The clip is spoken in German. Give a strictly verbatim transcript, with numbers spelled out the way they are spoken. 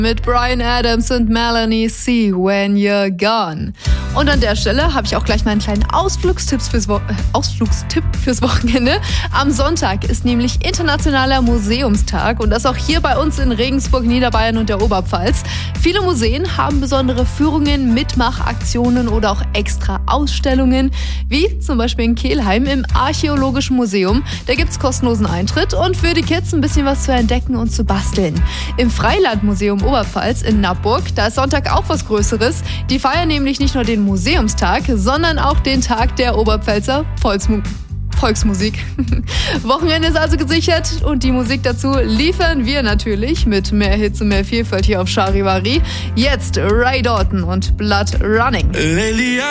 Mit Bryan Adams und Melanie C. When You're Gone. Und an der Stelle habe ich auch gleich mal einen kleinen Ausflugstipp fürs, Wo- äh, Ausflugstipp fürs Wochenende. Am Sonntag ist nämlich Internationaler Museumstag und das auch hier bei uns in Regensburg, Niederbayern und der Oberpfalz. Viele Museen haben besondere Führungen, Mitmachaktionen oder auch extra Ausstellungen, wie zum Beispiel in Kelheim im Archäologischen Museum. Da gibt es kostenlosen Eintritt und für die Kids ein bisschen was zu entdecken und zu basteln. Im Freilandmuseum Oberpfalz in Nappburg, da ist Sonntag auch was Größeres. Die feiern nämlich nicht nur den Museumstag, sondern auch den Tag der Oberpfälzer Volksmu- Volksmusik. Wochenende ist also gesichert und die Musik dazu liefern wir natürlich mit mehr Hits und mehr Vielfalt hier auf Charivari. Jetzt Ray Dalton und Blood Running.